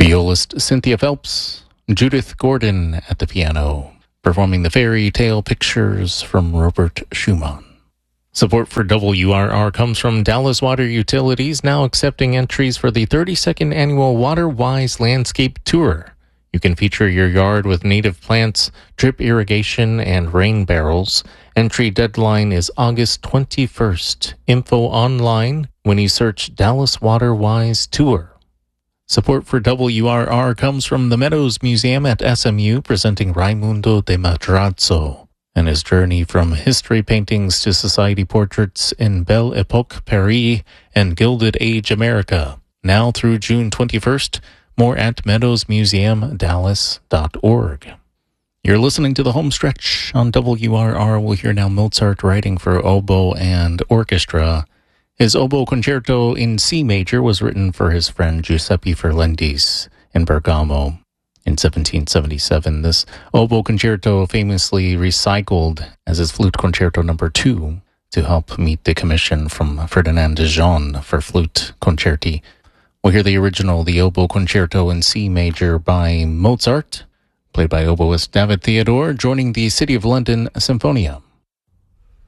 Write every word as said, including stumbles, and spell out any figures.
Violist Cynthia Phelps, Judith Gordon at the piano, performing the fairy tale pictures from Robert Schumann. Support for W R R comes from Dallas Water Utilities, now accepting entries for the thirty-second annual WaterWise Landscape Tour. You can feature your yard with native plants, drip irrigation, and rain barrels. Entry deadline is August twenty-first. Info online when you search Dallas WaterWise Tour. Support for W R R comes from the Meadows Museum at S M U, presenting Raimundo de Madrazo and his journey from history paintings to society portraits in Belle Époque Paris and Gilded Age America. Now through June twenty-first, more at meadows museum dallas dot org. You're listening to The Home Stretch on W R R. We'll hear now Mozart writing for oboe and orchestra. His oboe concerto in C major was written for his friend Giuseppe Ferlendis in Bergamo in seventeen seventy-seven. This oboe concerto famously recycled as his flute concerto number two to help meet the commission from Ferdinand de Jong for flute concerti. We'll hear the original, the oboe concerto in C major by Mozart, played by oboist David Theodore, joining the City of London Symphonia.